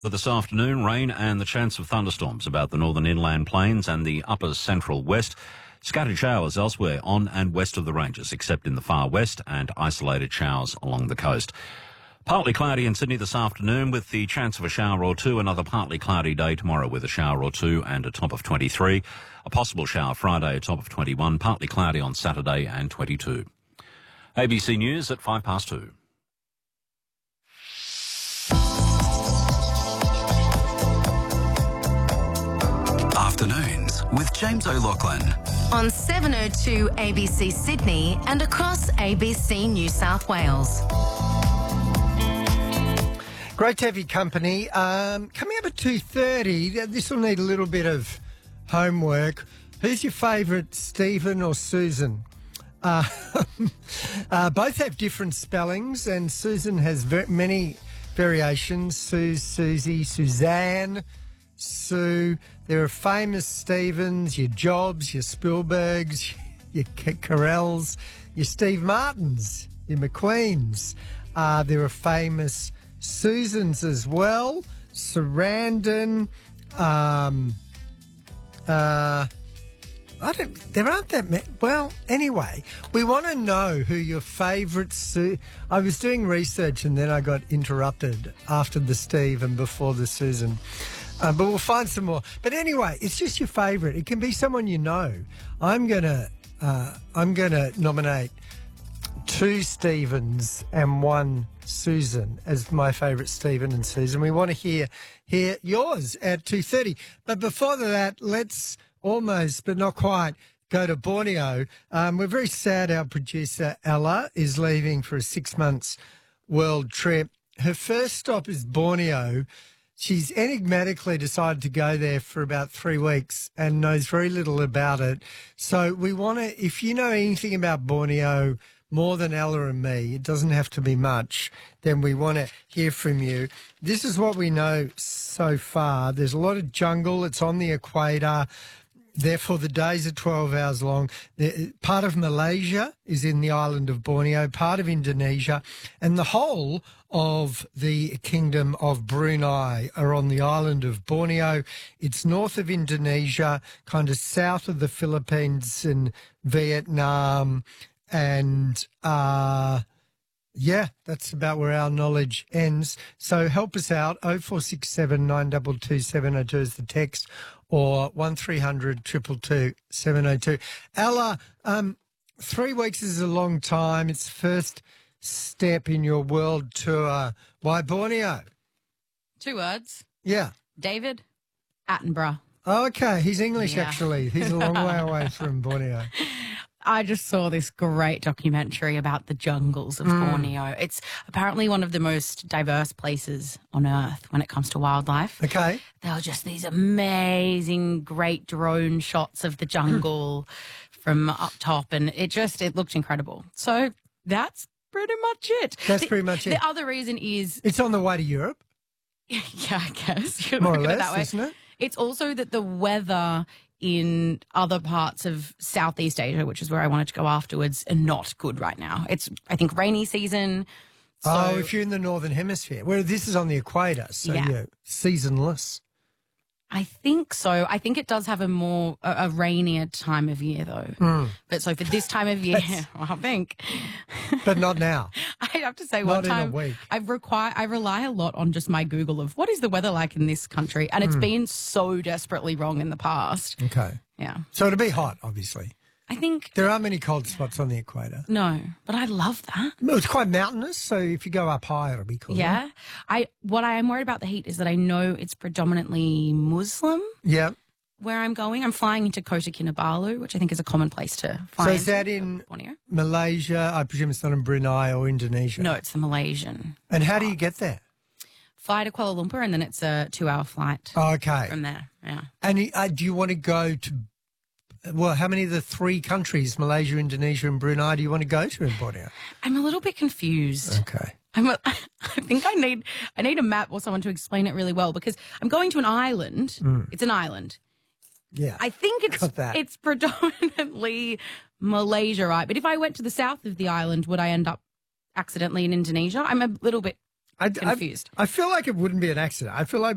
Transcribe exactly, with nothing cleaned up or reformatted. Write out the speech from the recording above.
For this afternoon, rain and the chance of thunderstorms about the northern inland plains and the upper central west. Scattered showers elsewhere on and west of the ranges, except in the far west, and isolated showers along the coast. Partly cloudy in Sydney this afternoon with the chance of a shower or two. Another partly cloudy day tomorrow with a shower or two and a top of twenty-three. A possible shower Friday, a top of twenty-one. Partly cloudy on Saturday and twenty-two. A B C News at five past two. Afternoons with James O'Loughlin. On seven oh two A B C Sydney and across A B C New South Wales. Great to have your company. Um, coming up at two thirty, this will need a little bit of homework. Who's your favourite, Stephen or Susan? Uh, uh, both have different spellings, and Susan has very many variations. Sue, Susie, Suzanne, Sue. There are famous Stephens, your Jobs, your Spielbergs, your K- Carells, your Steve Martins, your McQueens. Uh, there are famous Susans as well. Sarandon. Um, uh, I don't. There aren't that many. Well, anyway, we want to know who your favourite Su. I was doing research and then I got interrupted after the Steve and before the Susan. Uh, but we'll find some more. But anyway, it's just your favourite. It can be someone you know. I'm gonna. Uh, I'm gonna nominate two Stephens and one Susan as my favourite Stephen and Susan. We want to hear hear yours at two thirty. But before that, let's almost, but not quite, go to Borneo. Um, we're very sad our producer Ella is leaving for a six months world trip. Her first stop is Borneo. She's enigmatically decided to go there for about three weeks and knows very little about it. So we want to, if you know anything about Borneo, more than Ella and me, it doesn't have to be much, then we want to hear from you. This is what we know so far. There's a lot of jungle. It's on the equator. Therefore, the days are twelve hours long. The, part of Malaysia is in the island of Borneo, part of Indonesia, and the whole of the Kingdom of Brunei are on the island of Borneo. It's north of Indonesia, kind of south of the Philippines and Vietnam, and uh, yeah, that's about where our knowledge ends. So help us out. oh four six seven, nine two two, seven oh two is the text, or one three hundred, two two two, seven oh two. Ella, um, three weeks is a long time. It's the first step in your world tour. Why Borneo? Two words. Yeah. David Attenborough. Oh, okay. He's English, Yeah. actually. He's a long way away from Borneo. I just saw this great documentary about the jungles of Mm. Borneo. It's apparently one of the most diverse places on earth when it comes to wildlife. Okay. There were just these amazing, great drone shots of the jungle from up top, and it just, it looked incredible. So that's pretty much it. That's The- pretty much it. The other reason is, It's on the way to Europe, yeah, I guess. You could more or look at it less, that way. isn't it? It's also that the weather in other parts of Southeast Asia, which is where I wanted to go afterwards, are not good right now. It's, I think, rainy season. So, Oh, if you're in the Northern Hemisphere. Where this is on the equator, so Yeah. you're seasonless. I think so. I think it does have a more, a, a rainier time of year, though. Mm. But so for this time of year, I think, But not now. I have to say Not one in a time, week. I require, I rely a lot on just my Google of what is the weather like in this country. And Hmm. it's been so desperately wrong in the past. Okay. Yeah. So it'll be hot, obviously. I think, There aren't many cold spots on the equator. no, but I love that. Well, it's quite mountainous, so if you go up high, it'll be cool. Yeah. I what I am worried about the heat is that I know it's predominantly Muslim Yeah. where I'm going. I'm flying into Kota Kinabalu, which I think is a common place to fly. So is into that in Borneo? Malaysia? I presume it's not in Brunei or Indonesia. No, it's the Malaysian. And how do you get there? Fly to Kuala Lumpur and then it's a two-hour flight Oh, okay. from there. Yeah. And uh, do you want to go to, well, how many of the three countries, Malaysia, Indonesia and Brunei, do you want to go to in Borneo? I'm a little bit confused. Okay. I'm a, I think I need I need a map or someone to explain it really well because I'm going to an island. Mm. It's an island. Yeah. I think it's Got that. it's predominantly Malaysia, right? But if I went to the south of the island, would I end up accidentally in Indonesia? I'm a little bit I, I, confused. I feel like it wouldn't be an accident. I feel like